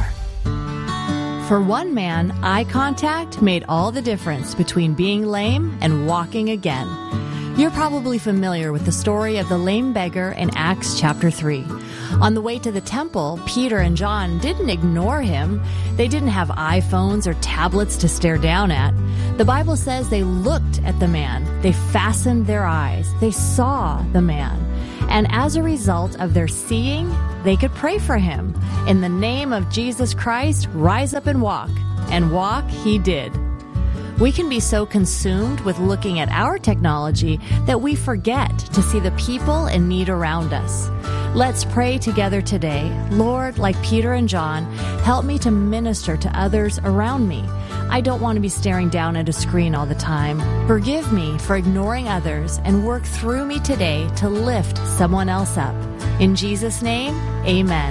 For one man, eye contact made all the difference between being lame and walking again. You're probably familiar with the story of the lame beggar in Acts chapter three. On the way to the temple, Peter and John didn't ignore him. They didn't have iPhones or tablets to stare down at. The Bible says they looked at the man. They fastened their eyes. They saw the man. And as a result of their seeing, they could pray for him. In the name of Jesus Christ, rise up and walk. And walk he did. We can be so consumed with looking at our technology that we forget to see the people in need around us. Let's pray together today. Lord, like Peter and John, help me to minister to others around me. I don't want to be staring down at a screen all the time. Forgive me for ignoring others and work through me today to lift someone else up. In Jesus' name, amen.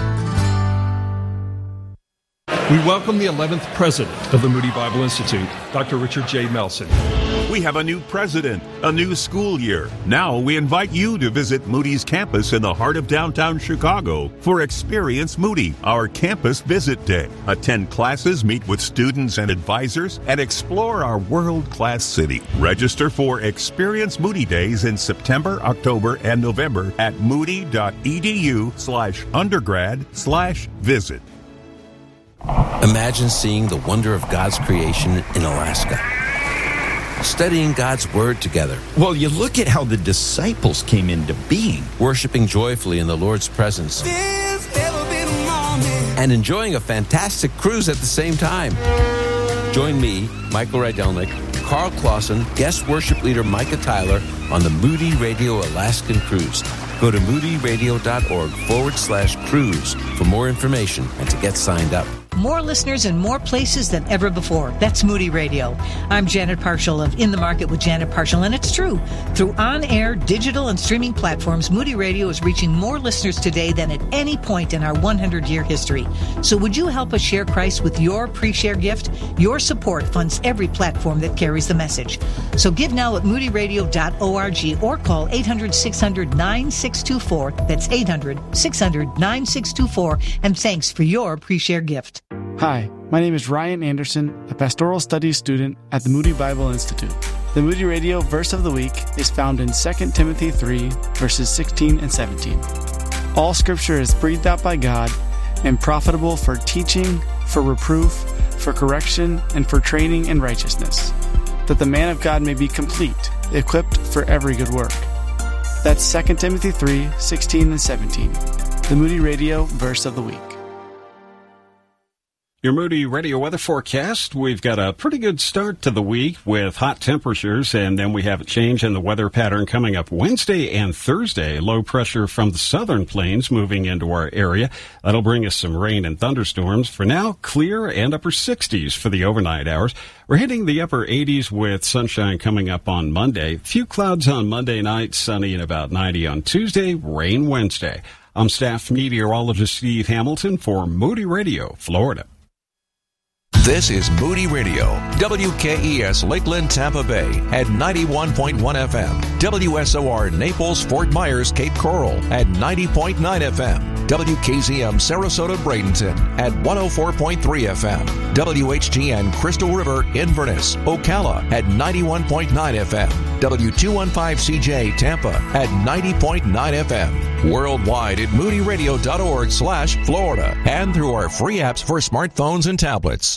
We welcome the eleventh president of the Moody Bible Institute, Doctor Richard J. Melson. We have a new president, a new school year. Now we invite you to visit Moody's campus in the heart of downtown Chicago for Experience Moody, our campus visit day. Attend classes, meet with students and advisors, and explore our world-class city. Register for Experience Moody Days in September, October, and November at moody.edu slash undergrad slash visit. Imagine seeing the wonder of God's creation in Alaska. Studying God's Word together. Well, you look at how the disciples came into being. Worshiping joyfully in the Lord's presence. And enjoying a fantastic cruise at the same time. Join me, Michael Rydelnik, Carl Clausen, guest worship leader Micah Tyler on the Moody Radio Alaskan Cruise. Go to moodyradio.org forward slash cruise for more information and to get signed up. More listeners in more places than ever before. That's Moody Radio. I'm Janet Parshall of In the Market with Janet Parshall, and it's true. Through on-air, digital, and streaming platforms, Moody Radio is reaching more listeners today than at any point in our one hundred year history. So would you help us share Christ with your pre-share gift? Your support funds every platform that carries the message. So give now at moody radio dot org or call eight hundred, six hundred, nine six two four. That's eight hundred, six hundred, nine six two four. And thanks for your pre-share gift. Hi, my name is Ryan Anderson, a pastoral studies student at the Moody Bible Institute. The Moody Radio Verse of the Week is found in Second Timothy three, verses sixteen and seventeen. All Scripture is breathed out by God and profitable for teaching, for reproof, for correction, and for training in righteousness, that the man of God may be complete, equipped for every good work. That's Second Timothy three, sixteen and seventeen. The Moody Radio Verse of the Week. Your Moody Radio weather forecast. We've got a pretty good start to the week with hot temperatures, and then we have a change in the weather pattern coming up Wednesday and Thursday. Low pressure from the southern plains moving into our area. That'll bring us some rain and thunderstorms. For now, clear and upper sixties for the overnight hours. We're hitting the upper eighties with sunshine coming up on Monday. Few clouds on Monday night, sunny and about ninety on Tuesday, rain Wednesday. I'm staff meteorologist Steve Hamilton for Moody Radio, Florida. This is Moody Radio, W K E S Lakeland, Tampa Bay at ninety-one point one F M, W S O R Naples, Fort Myers, Cape Coral at ninety point nine F M, W K Z M Sarasota, Bradenton at one oh four point three F M, W H G N Crystal River, Inverness, Ocala at ninety-one point nine F M, W two fifteen C J Tampa at ninety point nine F M, worldwide at moodyradio.org slash Florida, and through our free apps for smartphones and tablets.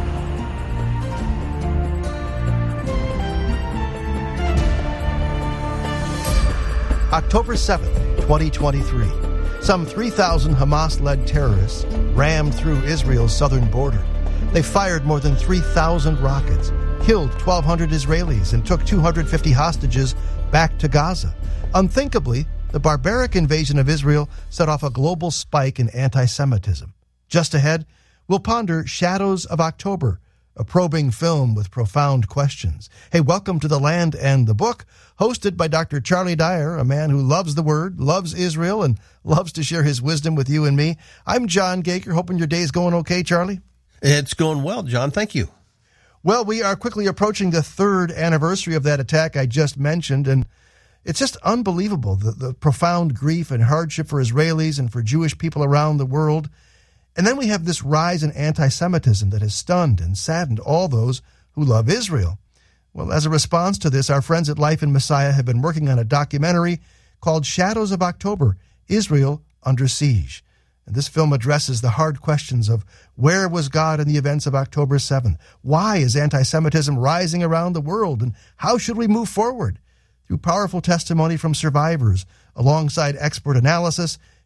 October seventh, twenty twenty-three. Some three thousand Hamas-led terrorists rammed through Israel's southern border. They fired more than three thousand rockets, killed twelve hundred Israelis, and took two hundred fifty hostages back to Gaza. Unthinkably, the barbaric invasion of Israel set off a global spike in anti-Semitism. Just ahead, we'll ponder Shadows of October, a probing film with profound questions. Hey, welcome to The Land and the Book, hosted by Doctor Charlie Dyer, a man who loves the Word, loves Israel, and loves to share his wisdom with you and me. I'm John Gaker, hoping your day's going okay, Charlie? It's going well, John. Thank you. Well, we are quickly approaching the third anniversary of that attack I just mentioned, and it's just unbelievable, the, the profound grief and hardship for Israelis and for Jewish people around the world. And then we have this rise in anti-Semitism that has stunned and saddened all those who love Israel. Well, as a response to this, our friends at Life in Messiah have been working on a documentary called Shadows of October, Israel Under Siege. And this film addresses the hard questions of where was God in the events of October seventh? Why is anti-Semitism rising around the world? And how should we move forward? Through powerful testimony from survivors, alongside expert analysis,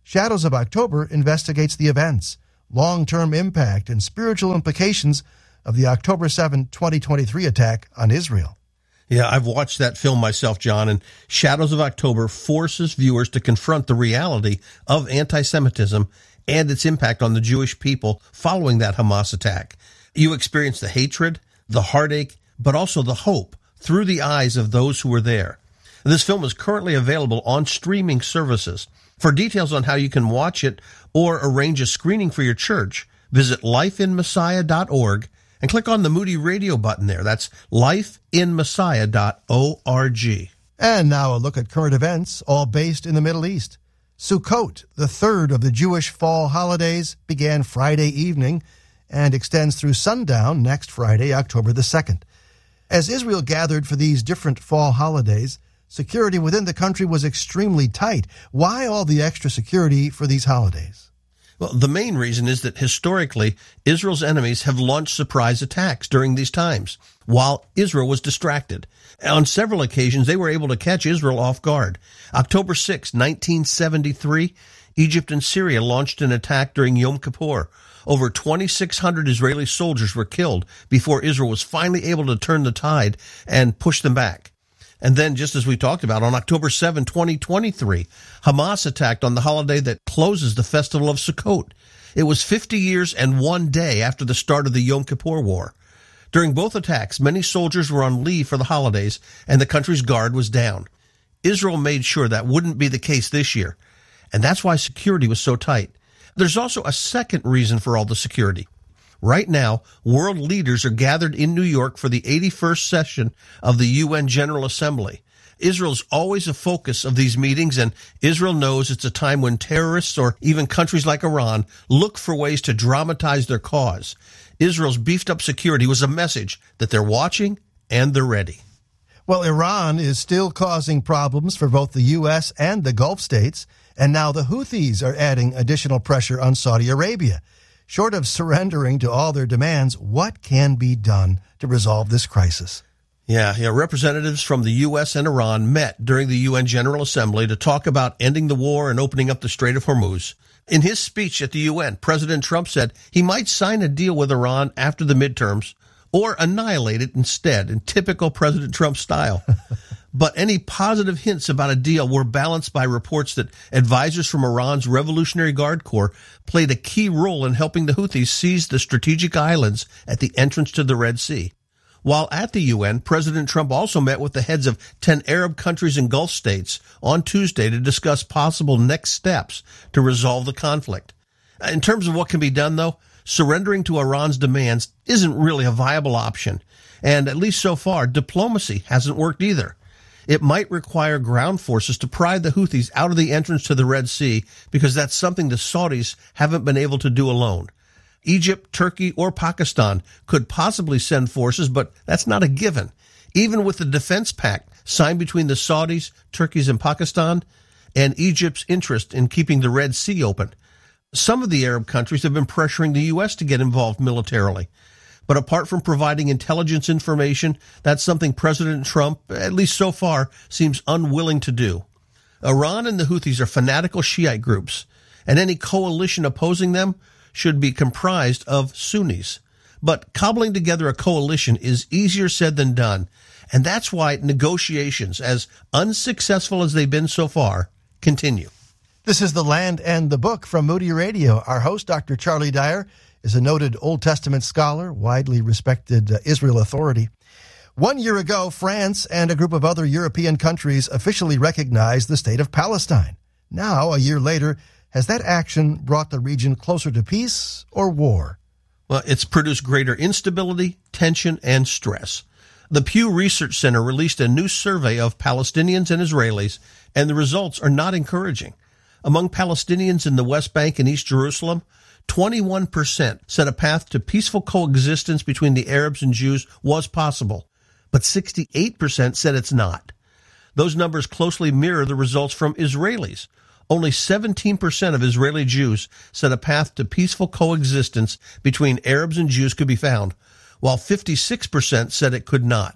Shadows of October investigates the events, long-term impact, and spiritual implications of the October seventh, twenty twenty-three attack on Israel. Yeah, I've watched that film myself, John, and Shadows of October forces viewers to confront the reality of anti-Semitism and its impact on the Jewish people following that Hamas attack. You experience the hatred, the heartache, but also the hope through the eyes of those who were there. This film is currently available on streaming services. For details on how you can watch it or arrange a screening for your church, visit life in messiah dot org and click on the Moody Radio button there. That's life in messiah dot org. And now a look at current events, all based in the Middle East. Sukkot, the third of the Jewish fall holidays, began Friday evening and extends through sundown next Friday, October the second. As Israel gathered for these different fall holidays, security within the country was extremely tight. Why all the extra security for these holidays? Well, the main reason is that historically, Israel's enemies have launched surprise attacks during these times, while Israel was distracted. On several occasions, they were able to catch Israel off guard. October sixth, nineteen seventy-three, Egypt and Syria launched an attack during Yom Kippur. Over twenty-six hundred Israeli soldiers were killed before Israel was finally able to turn the tide and push them back. And then, just as we talked about, on October seventh, twenty twenty-three, Hamas attacked on the holiday that closes the festival of Sukkot. It was fifty years and one day after the start of the Yom Kippur War. During both attacks, many soldiers were on leave for the holidays, and the country's guard was down. Israel made sure that wouldn't be the case this year, and that's why security was so tight. There's also a second reason for all the security. Right now, world leaders are gathered in New York for the eighty-first session of the U N General Assembly. Israel's always a focus of these meetings, and Israel knows it's a time when terrorists or even countries like Iran look for ways to dramatize their cause. Israel's beefed-up security was a message that they're watching and they're ready. Well, Iran is still causing problems for both the U S and the Gulf states, and now the Houthis are adding additional pressure on Saudi Arabia. Short of surrendering to all their demands, what can be done to resolve this crisis? Yeah, yeah. Representatives from the U S and Iran met during the U N General Assembly to talk about ending the war and opening up the Strait of Hormuz. In his speech at the U N, President Trump said he might sign a deal with Iran after the midterms or annihilate it instead, in typical President Trump style. But any positive hints about a deal were balanced by reports that advisors from Iran's Revolutionary Guard Corps played a key role in helping the Houthis seize the strategic islands at the entrance to the Red Sea. While at the U N, President Trump also met with the heads of ten Arab countries and Gulf states on Tuesday to discuss possible next steps to resolve the conflict. In terms of what can be done, though, surrendering to Iran's demands isn't really a viable option. And at least so far, diplomacy hasn't worked either. It might require ground forces to pry the Houthis out of the entrance to the Red Sea, because that's something the Saudis haven't been able to do alone. Egypt, Turkey, or Pakistan could possibly send forces, but that's not a given. Even with the defense pact signed between the Saudis, Turkeys, and Pakistan, and Egypt's interest in keeping the Red Sea open, some of the Arab countries have been pressuring the U S to get involved militarily. But apart from providing intelligence information, that's something President Trump, at least so far, seems unwilling to do. Iran and the Houthis are fanatical Shiite groups, and any coalition opposing them should be comprised of Sunnis. But cobbling together a coalition is easier said than done, and that's why negotiations, as unsuccessful as they've been so far, continue. This is The Land and the Book from Moody Radio. Our host, Doctor Charlie Dyer, is a noted Old Testament scholar, widely respected uh, Israel authority. One year ago, France and a group of other European countries officially recognized the state of Palestine. Now, a year later, has that action brought the region closer to peace or war? Well, it's produced greater instability, tension, and stress. The Pew Research Center released a new survey of Palestinians and Israelis, and the results are not encouraging. Among Palestinians in the West Bank and East Jerusalem, twenty-one percent said a path to peaceful coexistence between the Arabs and Jews was possible, but sixty-eight percent said it's not. Those numbers closely mirror the results from Israelis. Only seventeen percent of Israeli Jews said a path to peaceful coexistence between Arabs and Jews could be found, while fifty-six percent said it could not.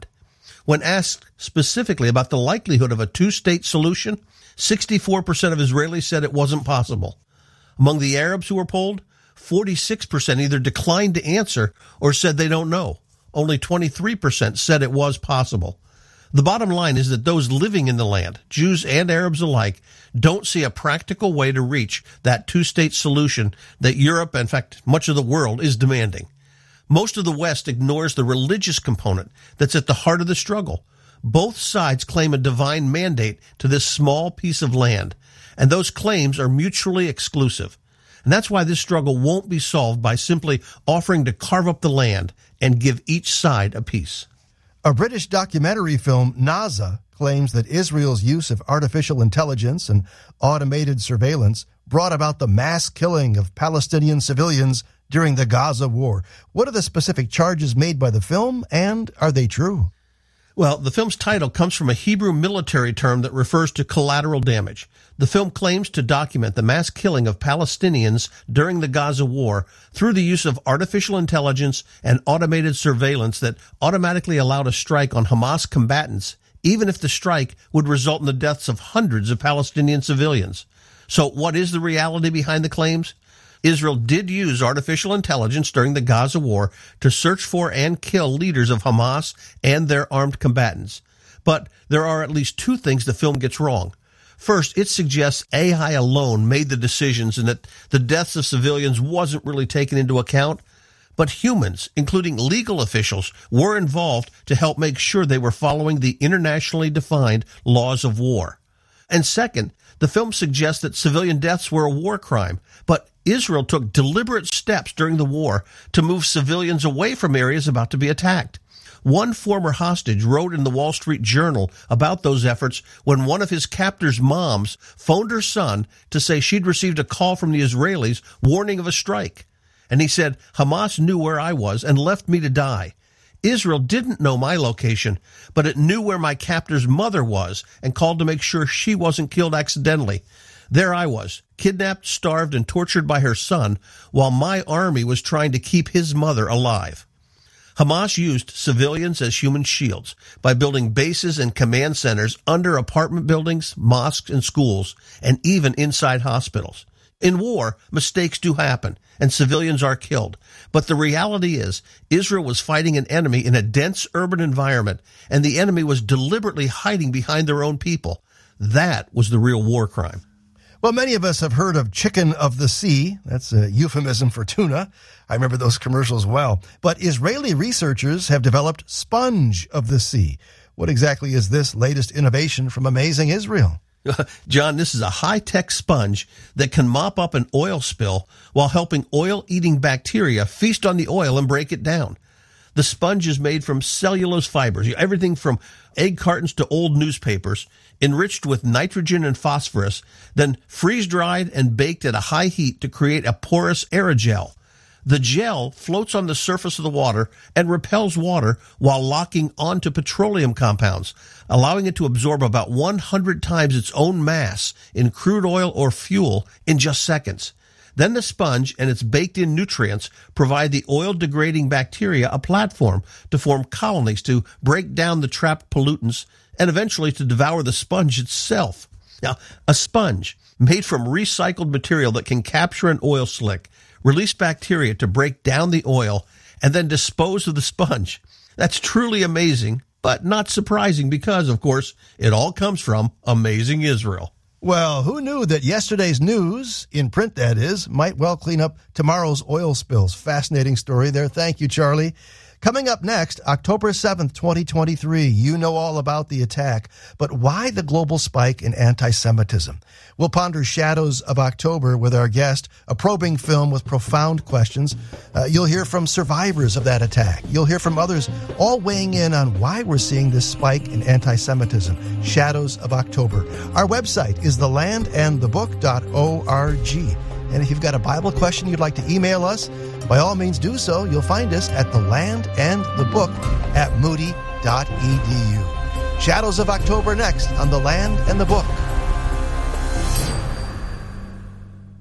When asked specifically about the likelihood of a two-state solution, sixty-four percent of Israelis said it wasn't possible. Among the Arabs who were polled, forty-six percent either declined to answer or said they don't know. Only twenty-three percent said it was possible. The bottom line is that those living in the land, Jews and Arabs alike, don't see a practical way to reach that two-state solution that Europe, in fact, much of the world, is demanding. Most of the West ignores the religious component that's at the heart of the struggle. Both sides claim a divine mandate to this small piece of land, and those claims are mutually exclusive. And that's why this struggle won't be solved by simply offering to carve up the land and give each side a piece. A British documentary film, NASA, claims that Israel's use of artificial intelligence and automated surveillance brought about the mass killing of Palestinian civilians during the Gaza war. What are the specific charges made by the film, and are they true? Well, the film's title comes from a Hebrew military term that refers to collateral damage. The film claims to document the mass killing of Palestinians during the Gaza war through the use of artificial intelligence and automated surveillance that automatically allowed a strike on Hamas combatants, even if the strike would result in the deaths of hundreds of Palestinian civilians. So what is the reality behind the claims? Israel did use artificial intelligence during the Gaza war to search for and kill leaders of Hamas and their armed combatants. But there are at least two things the film gets wrong. First, it suggests A I alone made the decisions and that the deaths of civilians wasn't really taken into account. But humans, including legal officials, were involved to help make sure they were following the internationally defined laws of war. And second, the film suggests that civilian deaths were a war crime, but Israel took deliberate steps during the war to move civilians away from areas about to be attacked. One former hostage wrote in the Wall Street Journal about those efforts when one of his captor's moms phoned her son to say she'd received a call from the Israelis warning of a strike. And he said, Hamas knew where I was and left me to die. Israel didn't know my location, but it knew where my captor's mother was and called to make sure she wasn't killed accidentally. There I was, kidnapped, starved, and tortured by her son, while my army was trying to keep his mother alive. Hamas used civilians as human shields by building bases and command centers under apartment buildings, mosques, and schools, and even inside hospitals. In war, mistakes do happen, and civilians are killed. But the reality is, Israel was fighting an enemy in a dense urban environment, and the enemy was deliberately hiding behind their own people. That was the real war crime. Well, many of us have heard of chicken of the sea. That's a euphemism for tuna. I remember those commercials well. But Israeli researchers have developed sponge of the sea. What exactly is this latest innovation from Amazing Israel? John, this is a high-tech sponge that can mop up an oil spill while helping oil-eating bacteria feast on the oil and break it down. The sponge is made from cellulose fibers, everything from egg cartons to old newspapers, enriched with nitrogen and phosphorus, then freeze-dried and baked at a high heat to create a porous aerogel. The gel floats on the surface of the water and repels water while locking onto petroleum compounds, allowing it to absorb about one hundred times its own mass in crude oil or fuel in just seconds. Then the sponge and its baked-in nutrients provide the oil-degrading bacteria a platform to form colonies to break down the trapped pollutants and eventually to devour the sponge itself. Now, a sponge made from recycled material that can capture an oil slick, release bacteria to break down the oil, and then dispose of the sponge. That's truly amazing, but not surprising because, of course, it all comes from Amazing Israel. Well, who knew that yesterday's news, in print that is, might well clean up tomorrow's oil spills? Fascinating story there. Thank you, Charlie. Coming up next, October seventh, twenty twenty-three. You know all about the attack, but why the global spike in anti-Semitism? We'll ponder Shadows of October with our guest, a probing film with profound questions. Uh, you'll hear from survivors of that attack. You'll hear from others, all weighing in on why we're seeing this spike in anti-Semitism. Shadows of October. Our website is the land and the book dot org. And if you've got a Bible question you'd like to email us, by all means do so. You'll find us at the land and the book at moody dot e d u. Shadows of October next on The Land and the Book.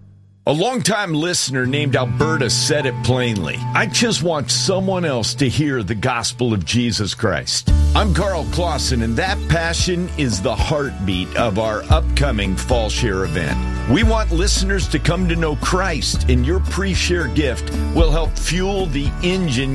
A longtime listener named Alberta said it plainly. I just want someone else to hear the gospel of Jesus Christ. I'm Carl Clausen, and that passion is the heartbeat of our upcoming Fall Share event. We want listeners to come to know Christ, and your pre-share gift will help fuel the engine